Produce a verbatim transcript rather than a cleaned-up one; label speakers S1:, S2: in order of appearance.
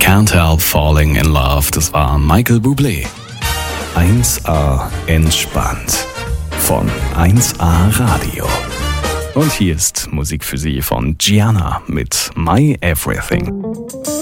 S1: Can't Help Falling in Love, das war Michael Bublé. eins A entspannt von eins A Radio. Und hier ist Musik für Sie von Gianna mit My Everything.